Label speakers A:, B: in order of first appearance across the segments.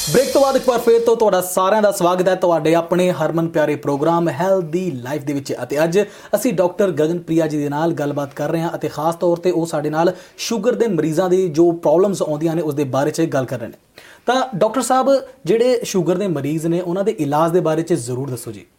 A: Break तो बाद एक बार फिर तो तुहाडा सारिਆਂ ਦਾ ਸਵਾਗਤ है तुहाडे अपने हरमन प्यारे प्रोग्राम हैल्दी लाइफ ਦੇ ਵਿੱਚ ਅਤੇ ਅੱਜ ਅਸੀਂ ਡਾਕਟਰ ਗਗਨਪ੍ਰਿਆ ਜੀ ਦੇ ਨਾਲ ਗੱਲਬਾਤ ਕਰ ਰਹੇ ਹਾਂ ਅਤੇ ਖਾਸ ਤੌਰ ਤੇ ਉਹ ਸਾਡੇ ਨਾਲ ਸ਼ੂਗਰ ਦੇ ਮਰੀਜ਼ਾਂ ਦੀ ਜੋ ਪ੍ਰੋਬਲਮਸ ਆਉਂਦੀਆਂ ਨੇ ਉਸ ਦੇ ਬਾਰੇ 'ਚ ਗੱਲ ਕਰ ਰਹੇ ਨੇ। ਤਾਂ ਡਾਕਟਰ ਸਾਹਿਬ ਜਿਹੜੇ ਸ਼ੂਗਰ ਦੇ ਮਰੀਜ਼ ਨੇ ਉਹਨਾਂ ਦੇ ਇਲਾਜ ਦੇ ਬਾਰੇ 'ਚ ਜ਼ਰੂਰ ਦੱਸੋ ਜੀ।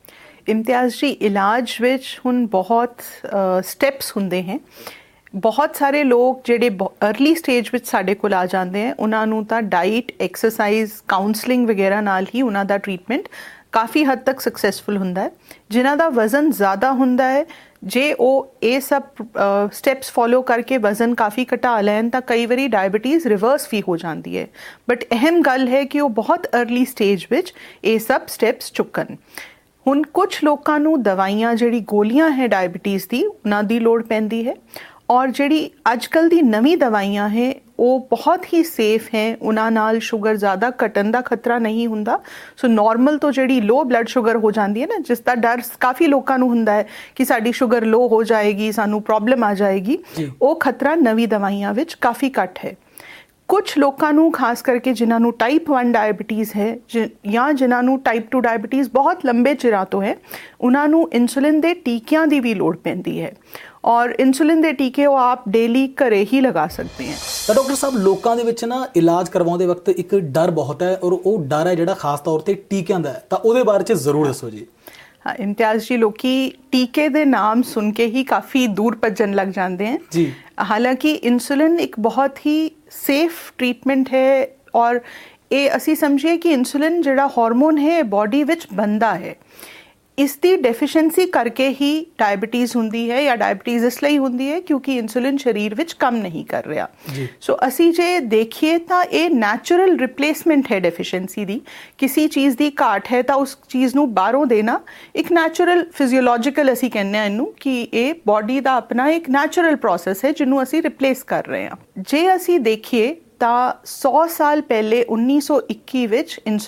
B: ਇਮਤਿਆਜ਼ ਜੀ, ਇਲਾਜ ਵਿੱਚ ਹੁਣ ਬਹੁਤ ਸਟੈਪਸ ਹੁੰਦੇ हैं। बहुत सारे लोग ਜਿਹੜੇ अर्ली स्टेज ਵਿੱਚ ਸਾਡੇ ਕੋਲ ਆ ਜਾਂਦੇ हैं ਉਹਨਾਂ ਨੂੰ ਤਾਂ ਡਾਈਟ, ਐਕਸਰਸਾਈਜ਼, ਕਾਉਂਸਲਿੰਗ ਵਗੈਰਾ ਨਾਲ ਹੀ ਉਹਨਾਂ ਦਾ ਟ੍ਰੀਟਮੈਂਟ ਕਾਫੀ ਹੱਦ ਤੱਕ ਸਕਸੈਸਫੁਲ ਹੁੰਦਾ ਹੈ। ਜਿਨ੍ਹਾਂ ਦਾ ਵਜ਼ਨ ਜ਼ਿਆਦਾ ਹੁੰਦਾ ਹੈ, ਜੇ ਉਹ ਇਹ ਸਭ ਸਟੈਪਸ ਫੋਲੋ ਕਰਕੇ ਵਜ਼ਨ ਕਾਫੀ ਘਟਾ ਲੈਣ ਤਾਂ ਕਈ ਵਾਰੀ ਡਾਇਬਟੀਜ਼ ਰਿਵਰਸ ਵੀ ਹੋ ਜਾਂਦੀ ਹੈ। ਬਟ ਅਹਿਮ ਗੱਲ ਹੈ ਕਿ ਉਹ ਬਹੁਤ अर्ਲੀ ਸਟੇਜ ਵਿੱਚ ਇਹ ਸਭ ਸਟੈਪਸ ਚੁੱਕਣ। ਹੁਣ ਕੁਝ ਲੋਕਾਂ ਨੂੰ ਦਵਾਈਆਂ, ਜਿਹੜੀ ਗੋਲੀਆਂ ਹੈ ਡਾਇਬਟੀਜ਼ ਦੀ, ਉਹਨਾਂ ਦੀ ਲੋੜ ਪੈਂਦੀ ਹੈ। और ਜਿਹੜੀ ਅੱਜ ਕੱਲ੍ਹ ਦੀ ਨਵੀਂ ਦਵਾਈਆਂ ਹੈ ਉਹ ਬਹੁਤ ਹੀ ਸੇਫ ਹੈ, ਉਹਨਾਂ ਨਾਲ ਸ਼ੂਗਰ ਜ਼ਿਆਦਾ ਘਟਣ ਦਾ ਖਤਰਾ ਨਹੀਂ ਹੁੰਦਾ। ਸੋ ਨੋਰਮਲ ਤੋਂ ਜਿਹੜੀ ਲੋ ਬਲੱਡ ਸ਼ੂਗਰ ਹੋ ਜਾਂਦੀ ਹੈ ਨਾ, ਜਿਸ ਦਾ ਡਰ ਕਾਫੀ ਲੋਕਾਂ ਨੂੰ ਹੁੰਦਾ ਹੈ ਕਿ ਸਾਡੀ ਸ਼ੂਗਰ ਲੋ ਹੋ ਜਾਏਗੀ, ਸਾਨੂੰ ਪ੍ਰੋਬਲਮ ਆ ਜਾਏਗੀ, ਉਹ ਖਤਰਾ ਨਵੀਂ ਦਵਾਈਆਂ ਵਿੱਚ ਕਾਫੀ ਘੱਟ ਹੈ। ਕੁਛ ਲੋਕਾਂ ਨੂੰ ਖਾਸ ਕਰਕੇ ਜਿਨ੍ਹਾਂ ਨੂੰ ਟਾਈਪ 1 ਡਾਇਬਟੀਜ਼ ਹੈ ਜਾਂ ਜਿਨ੍ਹਾਂ ਨੂੰ ਟਾਈਪ 2 ਡਾਇਬਟੀਜ਼ ਬਹੁਤ ਲੰਬੇ ਚਿਰਾਂ ਤੋਂ ਹੈ, ਉਹਨਾਂ ਨੂੰ ਇਨਸੂਲਿਨ ਦੇ ਟੀਕਿਆਂ ਦੀ ਵੀ ਲੋੜ ਪੈਂਦੀ ਹੈ। ਔਰ ਇਨਸੂਲਿਨ ਦੇ ਟੀਕੇ ਉਹ ਆਪ ਡੇਲੀ ਘਰੇ ਹੀ ਲਗਾ ਸਕਦੇ ਹੈ।
A: ਤਾਂ ਡਾਕਟਰ ਸਾਹਿਬ, ਲੋਕਾਂ ਦੇ ਵਿੱਚ ਨਾ ਇਲਾਜ ਕਰਵਾਉਂਦੇ ਵਕਤ ਇੱਕ ਡਰ ਬਹੁਤ ਹੈ ਔਰ ਉਹ ਡਰ ਹੈ ਜਿਹੜਾ ਖਾਸ ਤੌਰ ਤੇ ਟੀਕਿਆਂ ਦਾ ਹੈ, ਤਾਂ ਉਹਦੇ ਬਾਰੇ 'ਚ ਜ਼ਰੂਰ ਦੱਸੋ ਜੀ।
B: ਹਾਂ ਇਮਤਿਆਜ਼ ਜੀ, ਲੋਕੀ ਟੀਕੇ ਦੇ ਨਾਮ ਸੁਣ ਕੇ ਹੀ ਕਾਫੀ ਦੂਰ ਭੱਜਣ ਲੱਗ ਜਾਂਦੇ हैं जी। ਹਾਲਾਂਕਿ ਇਨਸੂਲਿਨ ਇੱਕ ਬਹੁਤ ਹੀ ਸੇਫ ਟ੍ਰੀਟਮੈਂਟ ਹੈ ਔਰ ਇਹ ਅਸੀਂ ਸਮਝੀਏ ਕਿ ਇਨਸੂਲਿਨ ਜਿਹੜਾ ਹਾਰਮੋਨ ਹੈ ਬਾਡੀ ਵਿੱਚ ਬਣਦਾ ਹੈ। ਇਸ ਦੀ ਡੈਫੀਸ਼ੀਐਂਸੀ ਕਰਕੇ ਹੀ ਡਾਇਬਟੀਜ਼ ਹੁੰਦੀ ਹੈ, ਜਾਂ ਡਾਇਬਟੀਜ਼ ਇਸ ਲਈ ਹੁੰਦੀ ਹੈ ਕਿਉਂਕਿ ਇਨਸੂਲਿਨ ਸਰੀਰ ਵਿੱਚ ਕੰਮ ਨਹੀਂ ਕਰ ਰਿਹਾ। ਸੋ ਅਸੀਂ ਜੇ ਦੇਖੀਏ ਤਾਂ ਇਹ ਨੈਚੁਰਲ ਰਿਪਲੇਸਮੈਂਟ ਹੈ ਡੈਫੀਸ਼ੀਐਂਸੀ ਦੀ। ਕਿਸੇ ਚੀਜ਼ ਦੀ ਘਾਟ ਹੈ ਤਾਂ ਉਸ ਚੀਜ਼ ਨੂੰ ਬਾਹਰੋਂ ਦੇਣਾ ਇੱਕ ਨੈਚੁਰਲ ਫਿਜ਼ੀਓਲੋਜੀਕਲ, ਅਸੀਂ ਕਹਿੰਦੇ ਹਾਂ ਇਹਨੂੰ, ਕਿ ਇਹ ਬਾਡੀ ਦਾ ਆਪਣਾ ਇੱਕ ਨੈਚੁਰਲ ਪ੍ਰੋਸੈਸ ਹੈ ਜਿਹਨੂੰ ਅਸੀਂ ਰਿਪਲੇਸ ਕਰ ਰਹੇ ਹਾਂ। ਜੇ ਅਸੀਂ ਦੇਖੀਏ ਤਾਂ 100 ਸਾਲ ਪਹਿਲੇ 1921 ਵਿੱਚ